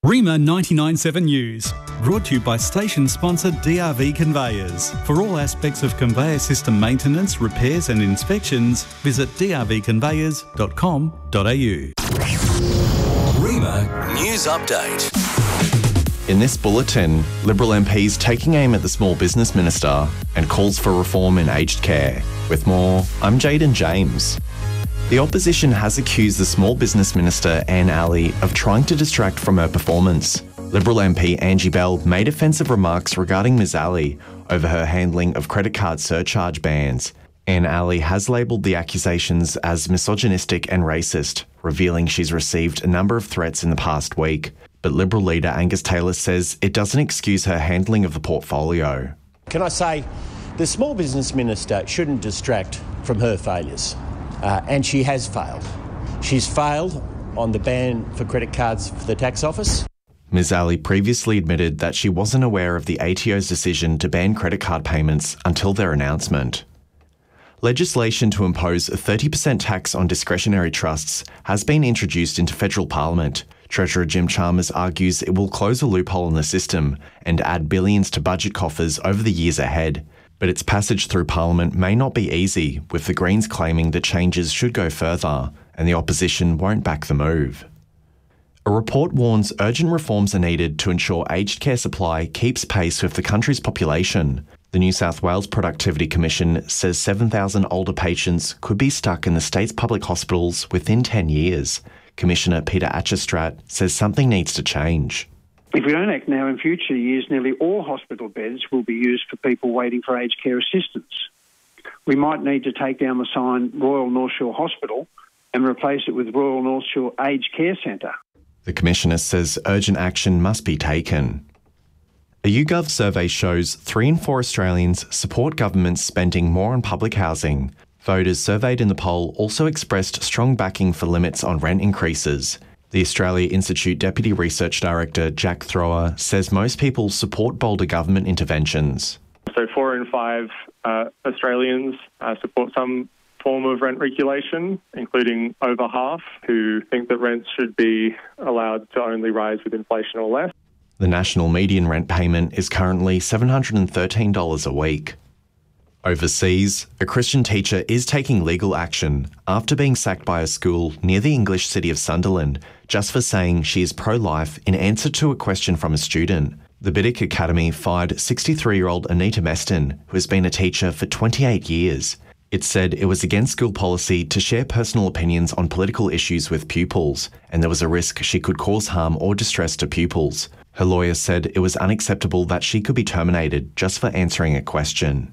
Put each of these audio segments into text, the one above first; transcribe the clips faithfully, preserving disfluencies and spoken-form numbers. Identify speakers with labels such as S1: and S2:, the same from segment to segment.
S1: Rima ninety-nine point seven News, brought to you by station sponsor D R V Conveyors. For all aspects of conveyor system maintenance, repairs and inspections, visit d r v conveyors dot com dot a u.
S2: Rima News Update.
S3: In this bulletin, Liberal M Ps taking aim at the Small Business Minister and calls for reform in aged care. With more, I'm Jaden James. The opposition has accused the Small Business Minister, Anne Alley, of trying to distract from her performance. Liberal M P Angie Bell made offensive remarks regarding Ms Alley over her handling of credit card surcharge bans. Anne Alley has labelled the accusations as misogynistic and racist, revealing she's received a number of threats in the past week. But Liberal leader Angus Taylor says it doesn't excuse her handling of the portfolio.
S4: Can I say, the Small Business Minister shouldn't distract from her failures. Uh, and she has failed. She's failed on the ban for credit cards for the tax office.
S3: Ms Alley previously admitted that she wasn't aware of the A T O's decision to ban credit card payments until their announcement. Legislation to impose a thirty percent tax on discretionary trusts has been introduced into federal parliament. Treasurer Jim Chalmers argues it will close a loophole in the system and add billions to budget coffers over the years ahead. But its passage through Parliament may not be easy, with the Greens claiming that changes should go further, and the opposition won't back the move. A report warns urgent reforms are needed to ensure aged care supply keeps pace with the country's population. The New South Wales Productivity Commission says seven thousand older patients could be stuck in the state's public hospitals within ten years. Commissioner Peter Achestrat says something needs to change.
S5: If we don't act now, in future years, nearly all hospital beds will be used for people waiting for aged care assistance. We might need to take down the sign Royal North Shore Hospital and replace it with Royal North Shore Aged Care Centre.
S3: The Commissioner says urgent action must be taken. A YouGov survey shows three in four Australians support governments spending more on public housing. Voters surveyed in the poll also expressed strong backing for limits on rent increases. The Australia Institute Deputy Research Director Jack Thrower says most people support bolder government interventions.
S6: So four in five uh, Australians uh, support some form of rent regulation, including over half who think that rents should be allowed to only rise with inflation or less.
S3: The national median rent payment is currently seven hundred thirteen dollars a week. Overseas, a Christian teacher is taking legal action after being sacked by a school near the English city of Sunderland just for saying she is pro-life in answer to a question from a student. The Biddick Academy fired sixty-three-year-old Anita Meston, who has been a teacher for twenty-eight years. It said it was against school policy to share personal opinions on political issues with pupils, and there was a risk she could cause harm or distress to pupils. Her lawyer said it was unacceptable that she could be terminated just for answering a question.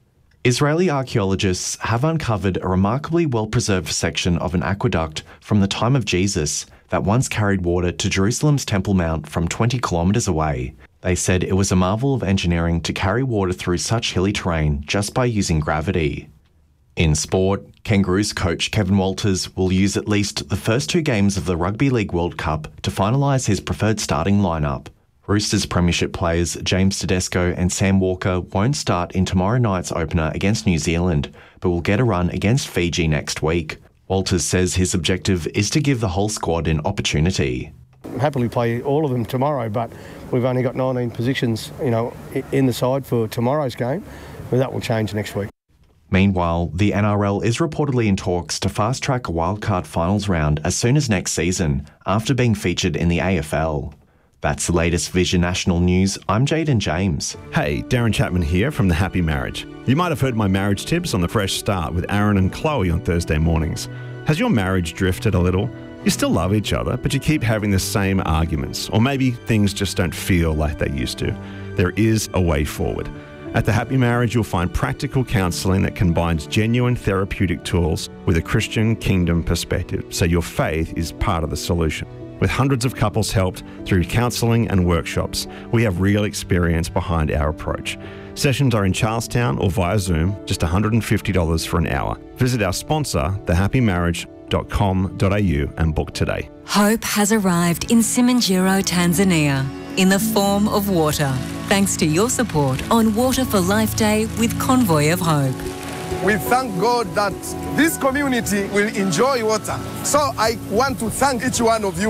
S3: Israeli archaeologists have uncovered a remarkably well-preserved section of an aqueduct from the time of Jesus that once carried water to Jerusalem's Temple Mount from twenty kilometres away. They said it was a marvel of engineering to carry water through such hilly terrain just by using gravity. In sport, Kangaroos coach Kevin Walters will use at least the first two games of the Rugby League World Cup to finalise his preferred starting lineup. Roosters premiership players James Tedesco and Sam Walker won't start in tomorrow night's opener against New Zealand, but will get a run against Fiji next week. Walters says his objective is to give the whole squad an opportunity.
S7: Happily play all of them tomorrow, but we've only got nineteen positions, you know, in the side for tomorrow's game, but that will change next week.
S3: Meanwhile, the N R L is reportedly in talks to fast-track a wildcard finals round as soon as next season, after being featured in the A F L. That's the latest Vision National News. I'm Jaden James.
S8: Hey, Darren Chapman here from The Happy Marriage. You might have heard my marriage tips on The Fresh Start with Aaron and Chloe on Thursday mornings. Has your marriage drifted a little? You still love each other, but you keep having the same arguments, or maybe things just don't feel like they used to. There is a way forward. At The Happy Marriage, you'll find practical counselling that combines genuine therapeutic tools with a Christian kingdom perspective, so your faith is part of the solution. With hundreds of couples helped through counselling and workshops, we have real experience behind our approach. Sessions are in Charlestown or via Zoom, just one hundred fifty dollars for an hour. Visit our sponsor, the happy marriage dot com dot a u, and book today.
S9: Hope has arrived in Simanjiro, Tanzania, in the form of water, thanks to your support on Water for Life Day with Convoy of Hope.
S10: We thank God that this community will enjoy water. So I want to thank each one of you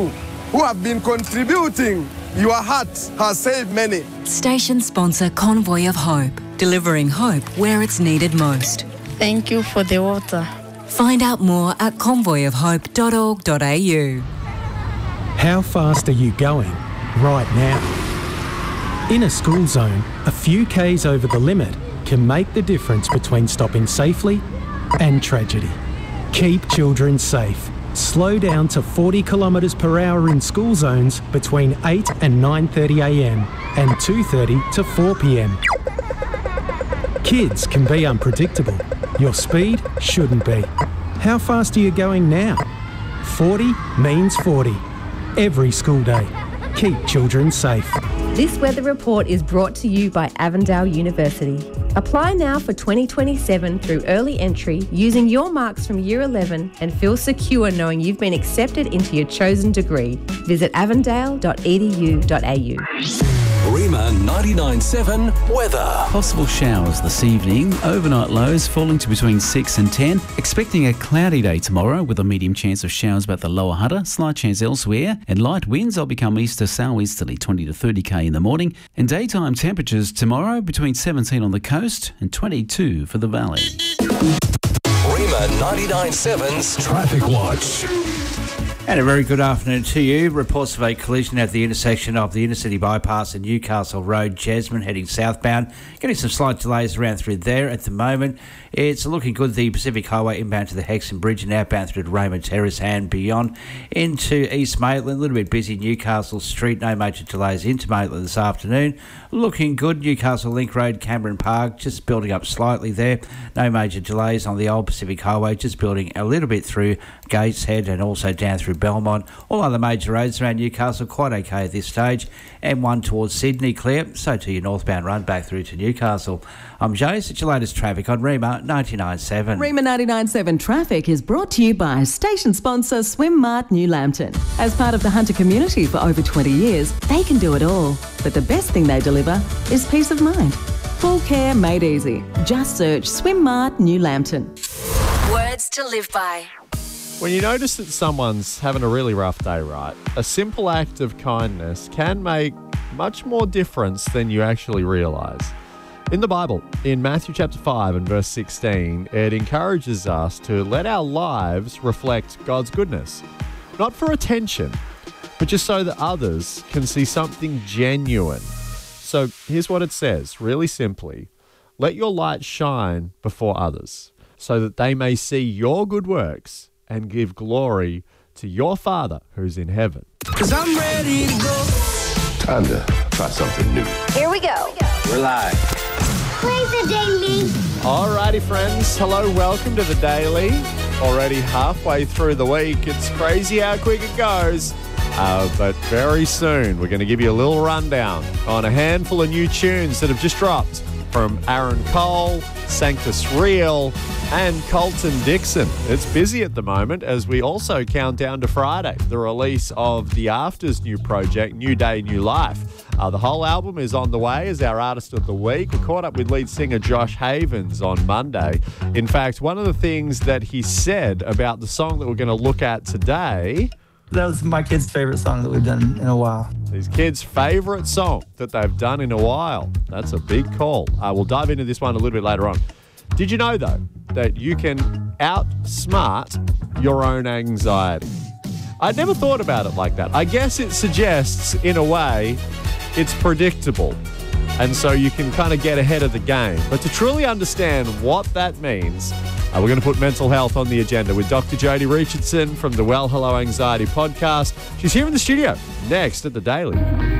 S10: who have been contributing. Your heart has saved many.
S9: Station sponsor Convoy of Hope, delivering hope where it's needed most.
S2: Thank you for the water.
S9: Find out more at convoy of hope dot org dot a u.
S11: How fast are you going right now? In a school zone, a few Ks over the limit can make the difference between stopping safely and tragedy. Keep children safe. Slow down to forty kilometres per hour in school zones between eight and nine thirty a m and two thirty to four p m. Kids can be unpredictable. Your speed shouldn't be. How fast are you going now? forty means forty. Every school day. Keep children safe.
S12: This weather report is brought to you by Avondale University. Apply now for twenty twenty-seven through early entry using your marks from Year eleven and feel secure knowing you've been accepted into your chosen degree. Visit avondale dot e d u dot a u.
S13: Rima ninety-nine point seven weather.
S14: Possible showers this evening. Overnight lows falling to between six and ten. Expecting a cloudy day tomorrow with a medium chance of showers about the lower Hunter. Slight chance elsewhere. And light winds will become east to southeasterly twenty to thirty k in the morning. And daytime temperatures tomorrow between seventeen on the coast and twenty-two for the valley.
S13: Rima ninety-nine point seven's Traffic Watch.
S15: And a very good afternoon to you. Reports of a collision at the intersection of the Intercity Bypass and Newcastle Road, Jasmine, heading southbound. Getting some slight delays around through there at the moment. It's looking good. The Pacific Highway inbound to the Hexham Bridge and outbound through to Raymond Terrace and beyond into East Maitland. A little bit busy Newcastle Street. No major delays into Maitland this afternoon. Looking good. Newcastle Link Road, Cameron Park, just building up slightly there. No major delays on the old Pacific Highway, just building a little bit through Gateshead and also down through Belmont. All other major roads around Newcastle quite okay at this stage. M one towards Sydney clear, so to your northbound run back through to Newcastle. I'm Jace. It's your latest traffic on Rima ninety-nine point seven.
S16: Rima ninety-nine point seven traffic is brought to you by station sponsor Swim Mart New Lambton. As part of the Hunter community for over twenty years, they can do it all. But the best thing they deliver is peace of mind. Full care made easy. Just search Swim Mart New Lambton.
S9: Words to live by.
S17: When you notice that someone's having a really rough day, right, a simple act of kindness can make much more difference than you actually realise. In the Bible, in Matthew chapter five and verse sixteen, it encourages us to let our lives reflect God's goodness. Not for attention, but just so that others can see something genuine. So here's what it says, really simply. Let your light shine before others, so that they may see your good works and give glory to your Father who's in heaven.
S10: Cause I'm ready to go.
S18: Time to try something new.
S19: Here we go.
S17: We're live.
S19: Play the daily.
S17: Alrighty, friends. Hello, welcome to the Daily. Already halfway through the week. It's crazy how quick it goes. Uh, but very soon, we're going to give you a little rundown on a handful of new tunes that have just dropped from Aaron Cole, Sanctus Real, and Colton Dixon. It's busy at the moment as we also count down to Friday, the release of The After's new project, New Day, New Life. Uh, the whole album is on the way as our Artist of the Week. We caught up with lead singer Josh Havens on Monday. In fact, one of the things that he said about the song that we're going to look at today...
S20: That was my kids' favourite song that we've done in a while.
S17: His kids' favourite song that they've done in a while. That's a big call. Uh, we'll dive into this one a little bit later on. Did you know, though, that you can outsmart your own anxiety? I'd never thought about it like that. I guess it suggests, in a way, it's predictable. And so you can kind of get ahead of the game. But to truly understand what that means, uh, we're going to put mental health on the agenda with Doctor Jodie Richardson from the Well Hello Anxiety podcast. She's here in the studio next at the Daily.